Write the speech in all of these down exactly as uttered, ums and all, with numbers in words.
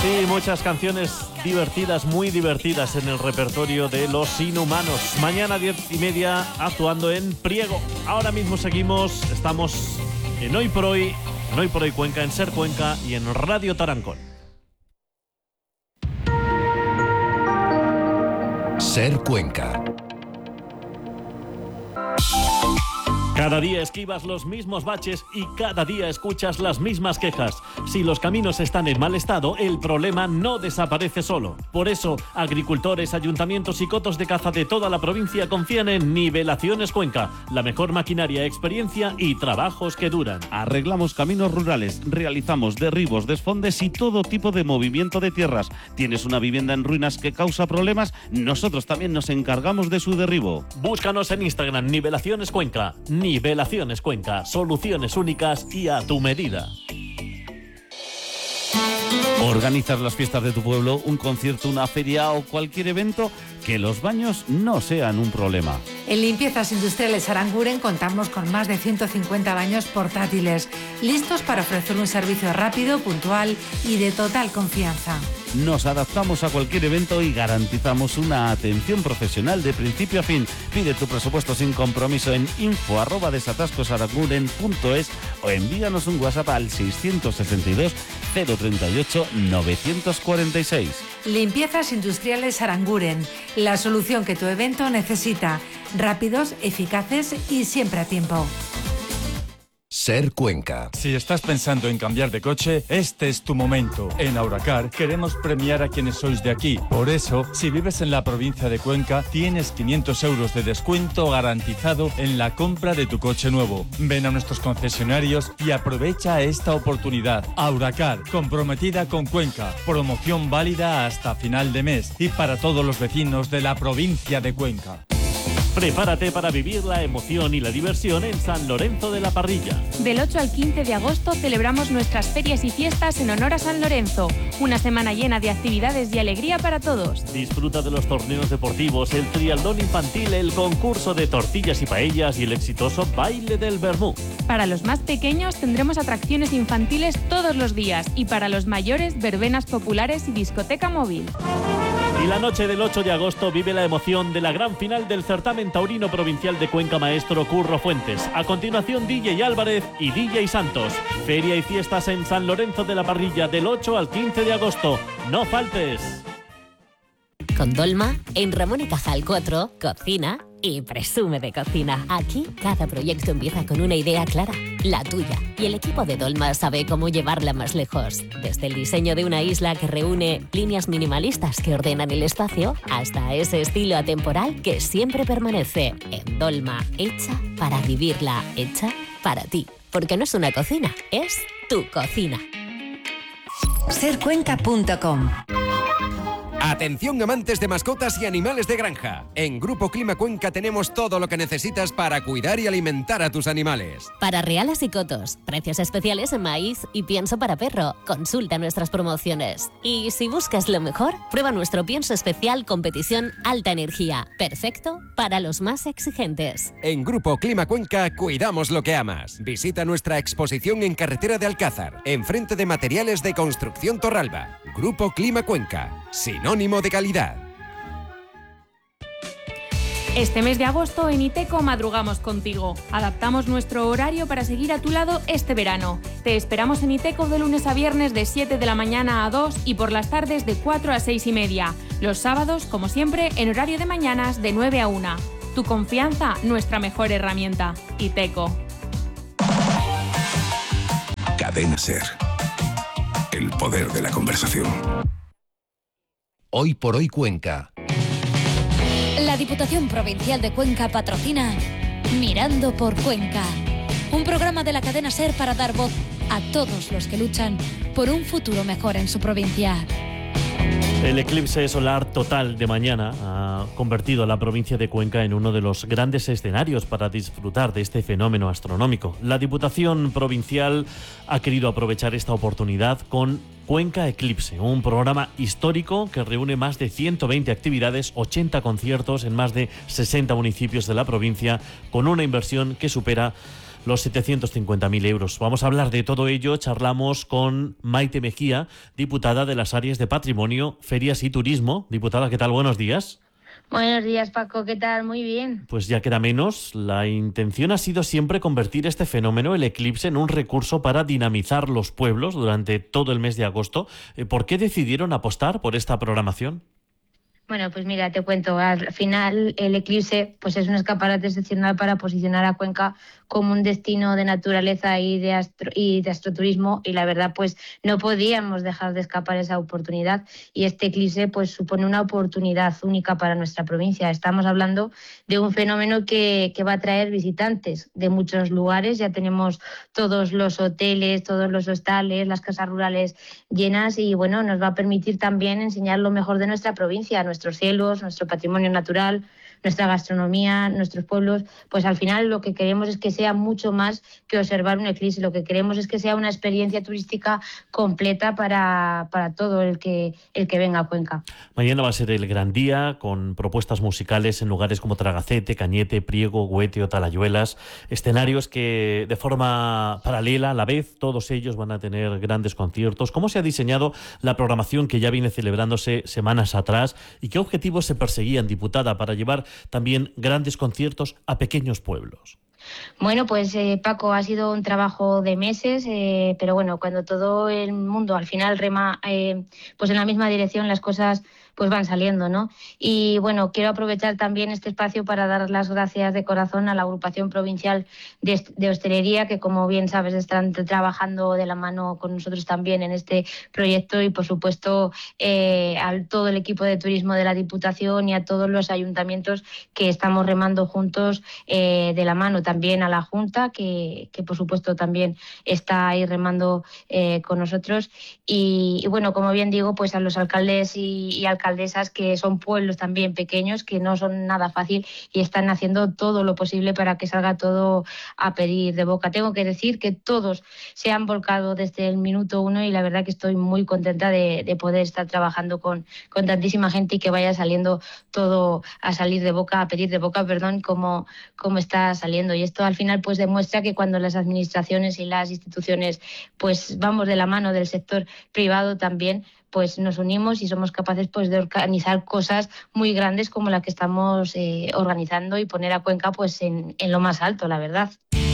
Sí, muchas canciones divertidas, muy divertidas en el repertorio de Los Inhumanos. Mañana diez y media actuando en Priego. Ahora mismo seguimos, estamos en Hoy por Hoy, en Hoy por Hoy Cuenca, en Ser Cuenca y en Radio Tarancón. Ser Cuenca. Cada día esquivas los mismos baches y cada día escuchas las mismas quejas. Si los caminos están en mal estado, el problema no desaparece solo. Por eso, agricultores, ayuntamientos y cotos de caza de toda la provincia confían en Nivelaciones Cuenca, la mejor maquinaria, experiencia y trabajos que duran. Arreglamos caminos rurales, realizamos derribos, desfondes y todo tipo de movimiento de tierras. ¿Tienes una vivienda en ruinas que causa problemas? Nosotros también nos encargamos de su derribo. Búscanos en Instagram, Nivelaciones Cuenca. Nivelaciones Cuenca, soluciones únicas y a tu medida. ¿Organizas las fiestas de tu pueblo, un concierto, una feria o cualquier evento? Que los baños no sean un problema. En Limpiezas Industriales Aranguren contamos con más de ciento cincuenta baños portátiles, listos para ofrecer un servicio rápido, puntual y de total confianza. Nos adaptamos a cualquier evento y garantizamos una atención profesional de principio a fin. Pide tu presupuesto sin compromiso en info arroba desatascosaranguren punto es o envíanos un WhatsApp al seiscientos sesenta y dos cero treinta y ocho novecientos cuarenta y seis. Limpiezas Industriales Aranguren, la solución que tu evento necesita. Rápidos, eficaces y siempre a tiempo. Ser Cuenca. Si estás pensando en cambiar de coche, este es tu momento. En Auracar queremos premiar a quienes sois de aquí. Por eso, si vives en la provincia de Cuenca, tienes quinientos euros de descuento garantizado en la compra de tu coche nuevo. Ven a nuestros concesionarios y aprovecha esta oportunidad. Auracar, comprometida con Cuenca. Promoción válida hasta final de mes y para todos los vecinos de la provincia de Cuenca. Prepárate para vivir la emoción y la diversión en San Lorenzo de la Parrilla. Del ocho al quince de agosto celebramos nuestras ferias y fiestas en honor a San Lorenzo. Una semana llena de actividades y alegría para todos. Disfruta de los torneos deportivos, el triatlón infantil, el concurso de tortillas y paellas y el exitoso baile del vermú. Para los más pequeños tendremos atracciones infantiles todos los días y para los mayores verbenas populares y discoteca móvil. Y la noche del ocho de agosto vive la emoción de la gran final del certamen taurino provincial de Cuenca maestro Curro Fuentes. A continuación D J Álvarez y D J Santos. Feria y fiestas en San Lorenzo de la Parrilla del ocho al quince de agosto. ¡No faltes! Con Dolma, en Ramón y Cajal cuatro, cocina y presume de cocina. Aquí, cada proyecto empieza con una idea clara, la tuya. Y el equipo de Dolma sabe cómo llevarla más lejos. Desde el diseño de una isla que reúne líneas minimalistas que ordenan el espacio, hasta ese estilo atemporal que siempre permanece. En Dolma, hecha para vivirla, hecha para ti. Porque no es una cocina, es tu cocina. ser cuenca punto com. Atención amantes de mascotas y animales de granja. En Grupo Clima Cuenca tenemos todo lo que necesitas para cuidar y alimentar a tus animales. Para reales y cotos, precios especiales en maíz y pienso para perro. Consulta nuestras promociones. Y si buscas lo mejor, prueba nuestro pienso especial competición alta energía. Perfecto para los más exigentes. En Grupo Clima Cuenca cuidamos lo que amas. Visita nuestra exposición en Carretera de Alcázar, enfrente de Materiales de Construcción Torralba. Grupo Clima Cuenca, sinónimo de calidad. Este mes de agosto en Iteco madrugamos contigo. Adaptamos nuestro horario para seguir a tu lado este verano. Te esperamos en Iteco de lunes a viernes de siete de la mañana a dos y por las tardes de cuatro a seis y media. Los sábados, como siempre, en horario de mañanas de nueve a una. Tu confianza, nuestra mejor herramienta. Iteco. Cadena Ser. El poder de la conversación. Hoy por Hoy Cuenca. La Diputación Provincial de Cuenca patrocina Mirando por Cuenca, un programa de la cadena SER para dar voz a todos los que luchan por un futuro mejor en su provincia. El eclipse solar total de mañana ha convertido a la provincia de Cuenca en uno de los grandes escenarios para disfrutar de este fenómeno astronómico. La Diputación Provincial ha querido aprovechar esta oportunidad con Cuenca Eclipse, un programa histórico que reúne más de ciento veinte actividades, ochenta conciertos en más de sesenta municipios de la provincia, con una inversión que supera los setecientos cincuenta mil euros. Vamos a hablar de todo ello. Charlamos con Maite Mejía, diputada de las áreas de Patrimonio, Ferias y Turismo. Diputada, ¿qué tal? Buenos días. Buenos días, Paco, ¿qué tal? Muy bien. Pues ya queda menos. La intención ha sido siempre convertir este fenómeno, el eclipse, en un recurso para dinamizar los pueblos durante todo el mes de agosto. ¿Por qué decidieron apostar por esta programación? Bueno, pues mira, te cuento, al final el eclipse pues es un escaparate excepcional para posicionar a Cuenca como un destino de naturaleza y de, astro, y de astroturismo, y la verdad pues no podíamos dejar de escapar esa oportunidad, y este eclipse pues supone una oportunidad única para nuestra provincia. Estamos hablando de un fenómeno que, que va a traer visitantes de muchos lugares. Ya tenemos todos los hoteles, todos los hostales, las casas rurales llenas, y bueno, nos va a permitir también enseñar lo mejor de nuestra provincia, nuestros cielos, nuestro patrimonio natural, nuestra gastronomía, nuestros pueblos. Pues al final lo que queremos es que sea mucho más que observar un eclipse. Lo que queremos es que sea una experiencia turística completa para, para todo el que, el que venga a Cuenca. Mañana va a ser el gran día, con propuestas musicales en lugares como Tragacete, Cañete, Priego, Goete o Talayuelas, escenarios que de forma paralela a la vez todos ellos van a tener grandes conciertos. ¿Cómo se ha diseñado la programación que ya viene celebrándose semanas atrás y qué objetivos se perseguían, diputada, para llevar también grandes conciertos a pequeños pueblos? Bueno, pues eh, Paco, ha sido un trabajo de meses, eh, pero bueno, cuando todo el mundo al final rema eh, pues en la misma dirección, las cosas pues van saliendo, ¿no? Y bueno, quiero aprovechar también este espacio para dar las gracias de corazón a la Agrupación Provincial de, de Hostelería, que como bien sabes están trabajando de la mano con nosotros también en este proyecto, y por supuesto eh, a todo el equipo de turismo de la Diputación y a todos los ayuntamientos que estamos remando juntos eh, de la mano. También a la Junta, que, que por supuesto también está ahí remando eh, con nosotros. Y, y bueno, como bien digo, pues a los alcaldes y, y alcaldesas alcaldesas, que son pueblos también pequeños, que no son nada fácil y están haciendo todo lo posible para que salga todo a pedir de boca. Tengo que decir que todos se han volcado desde el minuto uno, y la verdad que estoy muy contenta de, de poder estar trabajando con, con tantísima gente y que vaya saliendo todo a salir de boca, a pedir de boca, perdón, como, como está saliendo. Y esto al final pues demuestra que cuando las administraciones y las instituciones pues vamos de la mano del sector privado también, pues nos unimos y somos capaces pues de organizar cosas muy grandes como la que estamos eh, organizando, y poner a Cuenca pues en, en lo más alto, la verdad.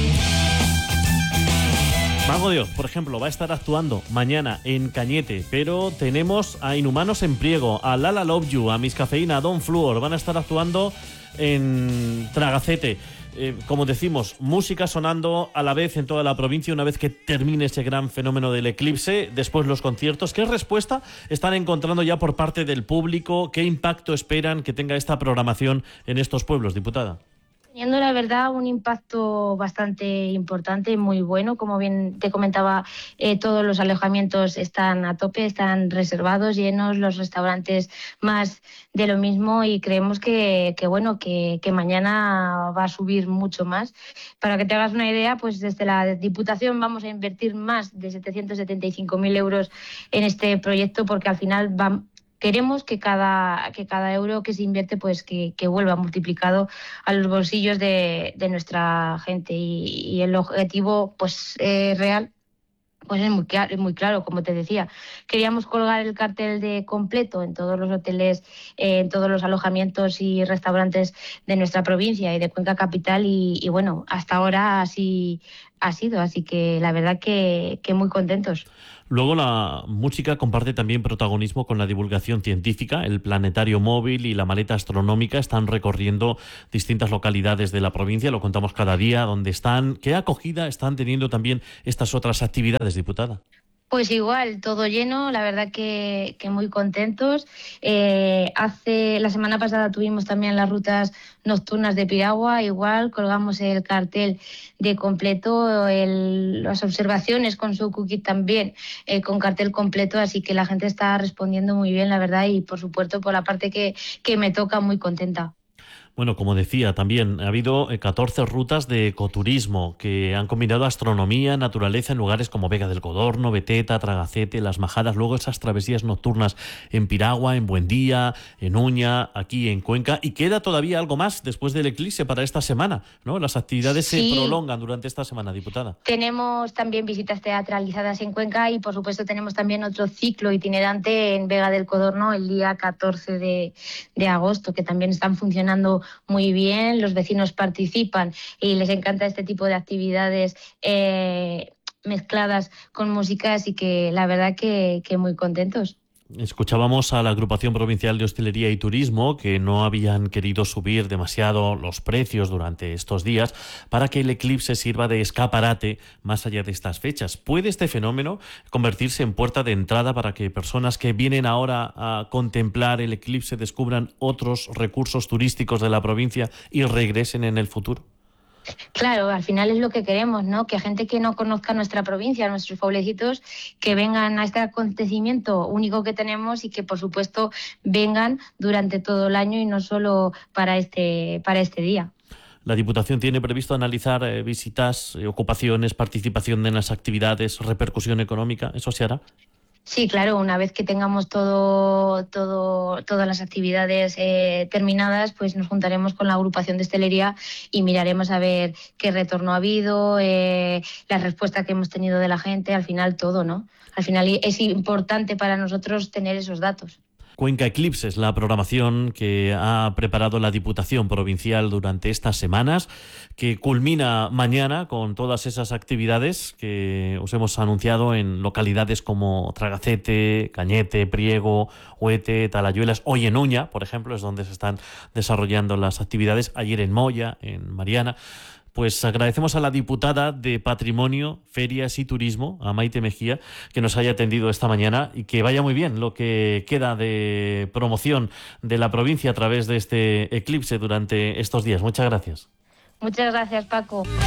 Mago Dios, por ejemplo, va a estar actuando mañana en Cañete, pero tenemos a Inhumanos en Priego, a Lala Love You, a Miss Cafeína, a Don Fluor, van a estar actuando en Tragacete. Eh, como decimos, música sonando a la vez en toda la provincia una vez que termine ese gran fenómeno del eclipse, después los conciertos. ¿Qué respuesta están encontrando ya por parte del público? ¿Qué impacto esperan que tenga esta programación en estos pueblos, diputada? Teniendo, la verdad, un impacto bastante importante, muy bueno. Como bien te comentaba, eh, todos los alojamientos están a tope, están reservados, llenos, los restaurantes más de lo mismo, y creemos que, que bueno, que, que mañana va a subir mucho más. Para que te hagas una idea, pues desde la Diputación vamos a invertir más de setecientos setenta y cinco mil euros en este proyecto, porque al final va... Queremos que cada, que cada euro que se invierte pues que, que vuelva multiplicado a los bolsillos de, de nuestra gente, y, y el objetivo pues eh, real pues es muy, claro, es muy claro, como te decía. Queríamos colgar el cartel de completo en todos los hoteles, eh, en todos los alojamientos y restaurantes de nuestra provincia y de Cuenca Capital, y, y bueno, hasta ahora así ha sido, así que la verdad que, que muy contentos. Luego la música comparte también protagonismo con la divulgación científica. El planetario móvil y la maleta astronómica están recorriendo distintas localidades de la provincia, lo contamos cada día dónde están. ¿Qué acogida están teniendo también estas otras actividades, diputada? Pues igual, todo lleno, la verdad que, que muy contentos. Eh, hace la semana pasada tuvimos también las rutas nocturnas de Piragua, igual colgamos el cartel de completo, el, las observaciones con su cookie también, eh, con cartel completo, así que la gente está respondiendo muy bien, la verdad, y por supuesto por la parte que, que me toca, muy contenta. Bueno, como decía, también ha habido catorce rutas de ecoturismo que han combinado astronomía, naturaleza en lugares como Vega del Codorno, Beteta, Tragacete, Las Majadas, luego esas travesías nocturnas en Piragua, en Buendía, en Uña, aquí en Cuenca, y queda todavía algo más después del eclipse para esta semana, ¿no? Las actividades sí. se prolongan durante esta semana, diputada. Tenemos también visitas teatralizadas en Cuenca y, por supuesto, tenemos también otro ciclo itinerante en Vega del Codorno el día catorce de, de agosto, que también están funcionando muy bien, los vecinos participan y les encanta este tipo de actividades eh, mezcladas con música, así que la verdad que, que muy contentos. Escuchábamos a la Agrupación Provincial de Hostelería y Turismo que no habían querido subir demasiado los precios durante estos días para que el eclipse sirva de escaparate más allá de estas fechas. ¿Puede este fenómeno convertirse en puerta de entrada para que personas que vienen ahora a contemplar el eclipse descubran otros recursos turísticos de la provincia y regresen en el futuro? Claro, al final es lo que queremos, ¿no? Que gente que no conozca nuestra provincia, nuestros pueblecitos, que vengan a este acontecimiento único que tenemos y que, por supuesto, vengan durante todo el año y no solo para este, para este día. La Diputación tiene previsto analizar eh, visitas, eh, ocupaciones, participación en las actividades, repercusión económica. ¿Eso se hará? Sí, claro, una vez que tengamos todo, todo, todas las actividades eh, terminadas, pues nos juntaremos con la agrupación de hostelería y miraremos a ver qué retorno ha habido, eh, la respuesta que hemos tenido de la gente, al final todo, ¿no? Al final es importante para nosotros tener esos datos. Cuenca Eclipses, la programación que ha preparado la Diputación Provincial durante estas semanas, que culmina mañana con todas esas actividades que os hemos anunciado en localidades como Tragacete, Cañete, Priego, Huete, Talayuelas. Hoy en Uña, por ejemplo, es donde se están desarrollando las actividades. Ayer en Moya, en Mariana. Pues agradecemos a la diputada de Patrimonio, Ferias y Turismo, a Maite Mejía, que nos haya atendido esta mañana y que vaya muy bien lo que queda de promoción de la provincia a través de este eclipse durante estos días. Muchas gracias. Muchas gracias, Paco.